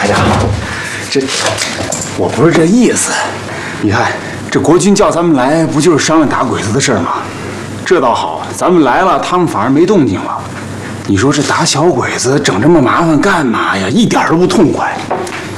家好。我不是这意思。你看，这国军叫咱们来，不就是商量打鬼子的事吗？这倒好，咱们来了，他们反而没动静了。你说这打小鬼子整这么麻烦干嘛呀？一点都不痛快。